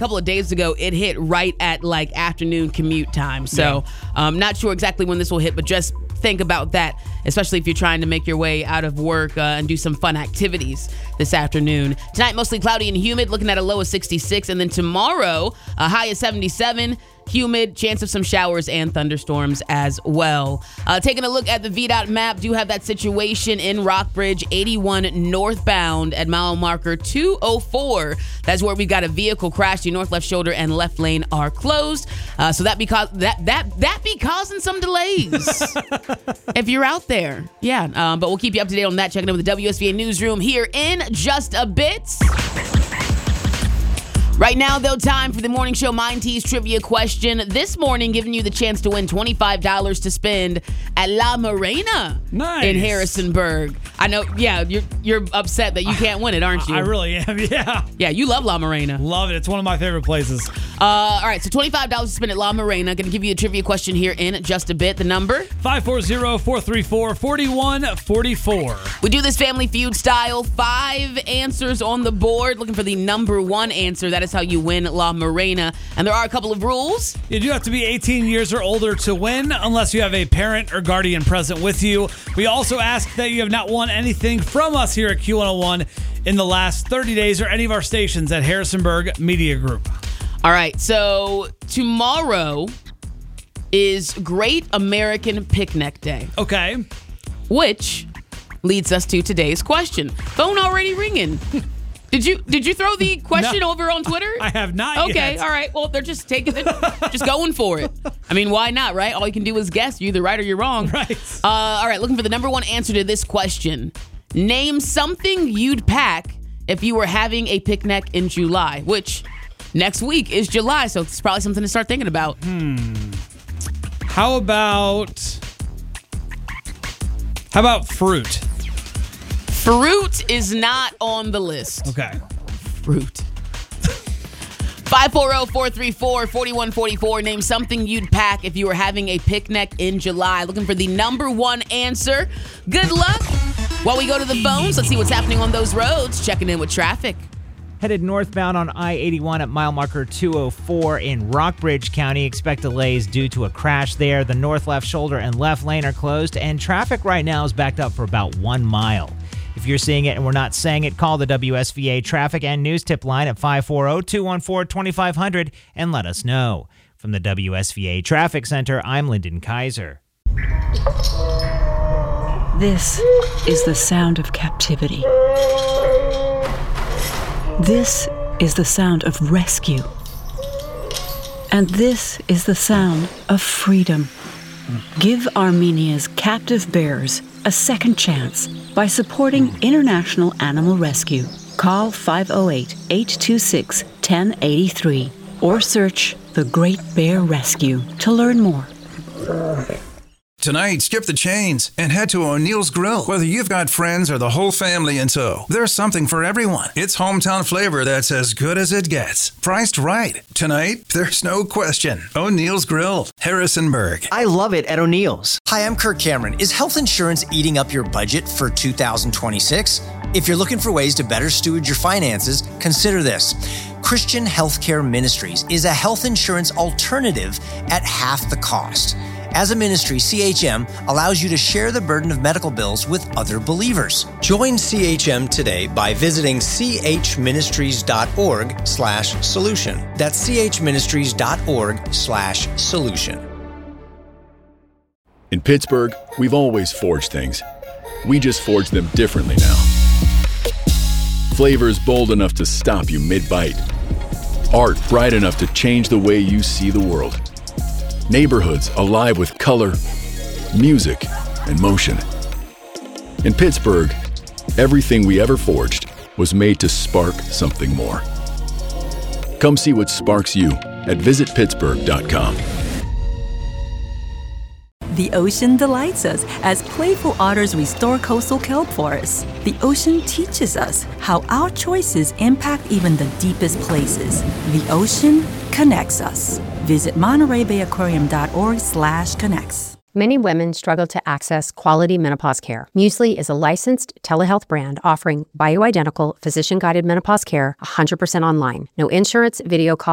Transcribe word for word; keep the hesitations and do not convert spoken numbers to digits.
couple of days ago, it hit right at like afternoon commute time. So yeah. um, not sure exactly when this will hit, but just think about that, especially if you're trying to make your way out of work uh, and do some fun activities this afternoon. Tonight, mostly cloudy and humid, looking at a low of sixty-six. And then tomorrow, a high of seventy-seven. Humid, chance of some showers and thunderstorms as well. Uh, taking a look at the V DOT map, do have that situation in Rockbridge, eighty-one northbound at mile marker two oh four. That's where we got a vehicle crash. The north left shoulder and left lane are closed. Uh, so that because that that that be causing some delays if you're out there. Yeah, um, but we'll keep you up to date on that. Checking in with the W S V A newsroom here in just a bit. Right now, though, time for the morning show Mind Tease trivia question. This morning, giving you the chance to win twenty-five dollars to spend at La Marina nice. in Harrisonburg. I know, yeah, you're you're upset that you can't win it, aren't you? I really am, yeah. Yeah, you love La Marina. Love it. It's one of my favorite places. Uh, all right, so twenty-five dollars to spend at La Marina. Going to give you a trivia question here in just a bit. The number? five four zero, four three four, four one four four. We do this Family Feud style. Five answers on the board. Looking for the number one answer. That is how you win La Marina. And there are a couple of rules. You do have to be eighteen years or older to win, unless you have a parent or guardian present with you. We also ask that you have not won anything from us here at Q one oh one in the last thirty days or any of our stations at Harrisonburg Media Group. All right, so tomorrow is Great American Picnic Day. Okay. Which leads us to today's question. Phone already ringing. Did you did you throw the question No, over on Twitter? I have not Okay, yet. all right. Well, they're just taking it, just going for it. I mean, why not, right? All you can do is guess. You're either right or you're wrong. Right. Uh, all right, looking for the number one answer to this question. Name something you'd pack if you were having a picnic in July, which next week is July, so it's probably something to start thinking about. Hmm. How about, how about fruit? Fruit is not on the list. Okay. Fruit. five four zero, four three four, four one four four. Name something you'd pack if you were having a picnic in July. Looking for the number one answer. Good luck. While we go to the phones, let's see what's happening on those roads. Checking in with traffic. Headed northbound on I eighty-one at mile marker two oh four in Rockbridge County. Expect delays due to a crash there. The north left shoulder and left lane are closed, and traffic right now is backed up for about one mile. If you're seeing it and we're not saying it, call the W S V A traffic and news tip line at five four zero, two one four, two five zero zero and let us know. From the W S V A Traffic Center, I'm Lyndon Kaiser. This is the sound of captivity. This is the sound of rescue. And this is the sound of freedom. Give Armenia's captive bears a second chance by supporting International Animal Rescue. Call five oh eight, eight two six, one oh eight three or search The Great Bear Rescue to learn more. Tonight, skip the chains and head to O'Neill's Grill. Whether you've got friends or the whole family in tow, there's something for everyone. It's hometown flavor that's as good as it gets. Priced right. Tonight, there's no question. O'Neill's Grill, Harrisonburg. I love it at O'Neill's. Hi, I'm Kirk Cameron. Is health insurance eating up your budget for two thousand twenty-six? If you're looking for ways to better steward your finances, consider this. Christian Healthcare Ministries is a health insurance alternative at half the cost. As a ministry, C H M allows you to share the burden of medical bills with other believers. Join C H M today by visiting chministries.org slash solution. That's chministries.org slash solution. In Pittsburgh, we've always forged things. We just forge them differently now. Flavors bold enough to stop you mid-bite. Art bright enough to change the way you see the world. Neighborhoods alive with color, music, and motion. In Pittsburgh, everything we ever forged was made to spark something more. Come see what sparks you at visit pittsburgh dot com. The ocean delights us as playful otters restore coastal kelp forests. The ocean teaches us how our choices impact even the deepest places. The ocean connects us. Visit Monterey Bay Aquarium dot org slash connects. Many women struggle to access quality menopause care. Muesli is a licensed telehealth brand offering bioidentical, physician-guided menopause care one hundred percent online. No insurance, video call,